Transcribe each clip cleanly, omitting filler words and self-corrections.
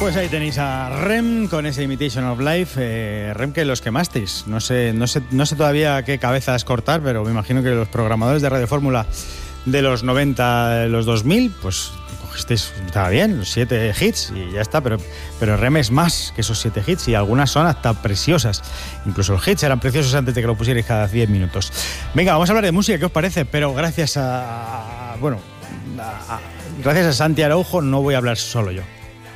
Pues ahí tenéis a Rem con ese Imitation of Life. Rem, que los quemasteis. No sé todavía qué cabezas cortar, pero me imagino que los programadores de Radio Fórmula de los 90, de los 2000, pues cogisteis, estaba bien, los 7 hits y ya está, pero Rem es más que esos 7 hits y algunas son hasta preciosas. Incluso los hits eran preciosos antes de que lo pusierais cada 10 minutos. Venga, vamos a hablar de música, ¿qué os parece? Pero gracias a Santi Araujo no voy a hablar solo yo.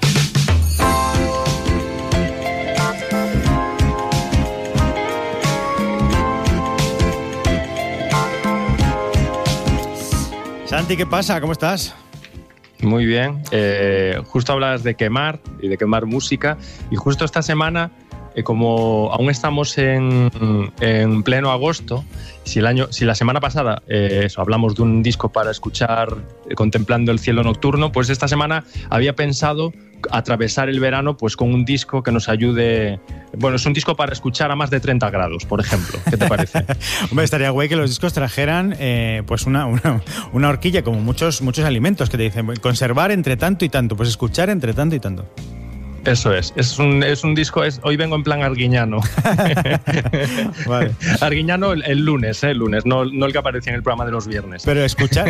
Santi, ¿qué pasa? ¿Cómo estás? Muy bien. Justo hablas de quemar y de quemar música. Y justo esta semana, como aún estamos en pleno agosto, si la semana pasada hablamos de un disco para escuchar contemplando el cielo nocturno, pues esta semana había pensado atravesar el verano pues con un disco que nos ayude. Bueno, es un disco para escuchar a más de 30 grados, por ejemplo. ¿Qué te parece? Hombre, estaría guay que los discos trajeran pues una horquilla, como muchos alimentos que te dicen conservar entre tanto y tanto, pues escuchar entre tanto y tanto. Eso es un disco, hoy vengo en plan arguiñano. Vale. Arguiñano el lunes, no el que aparecía en el programa de los viernes. Pero escuchar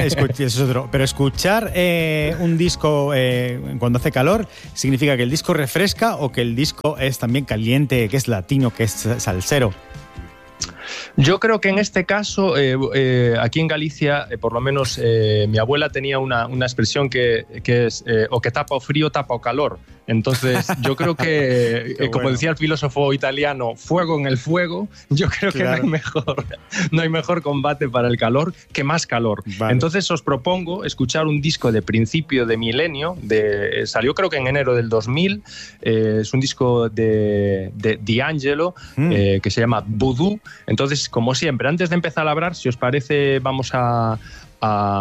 un disco cuando hace calor, ¿significa que el disco refresca o que el disco es también caliente, que es latino, que es salsero? Yo creo que en este caso, aquí en Galicia, por lo menos mi abuela tenía una expresión que es o que tapa o frío, tapa o calor. Entonces, yo creo que, como decía el filósofo italiano, fuego en el fuego, yo creo que no hay mejor combate para el calor que más calor. Vale. Entonces, os propongo escuchar un disco de principio de milenio, salió creo que en enero del 2000, es un disco de D'Angelo, que se llama Voodoo. Entonces, como siempre, antes de empezar a hablar, si os parece, vamos a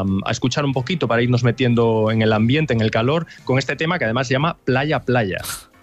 escuchar un poquito para irnos metiendo en el ambiente, en el calor, con este tema que además se llama Playa Playa.